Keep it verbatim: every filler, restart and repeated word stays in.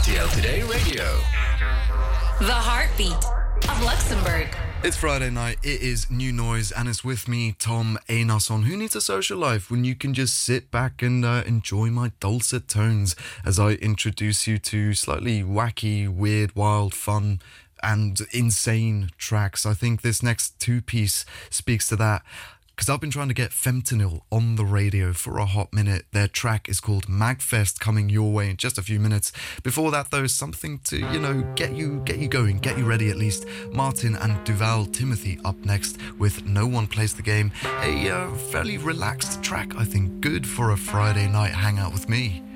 C L Today Radio. The heartbeat of Luxembourg. It's Friday night, it is New Noise, and it's with me, Tom Einarsson. Who needs a social life when you can just sit back and uh, enjoy my dulcet tones as I introduce you to slightly wacky, weird, wild, fun and insane tracks. I think this next two-piece speaks to that, because I've been trying to get Fentanyl on the radio for a hot minute. Their track is called Magfest, coming your way in just a few minutes. Before that, though, something to, you know, get you get you going, get you ready at least. Martin and Duval Timothy up next with No One Plays the Game. A uh, fairly relaxed track, I think, good for a Friday night hangout with me.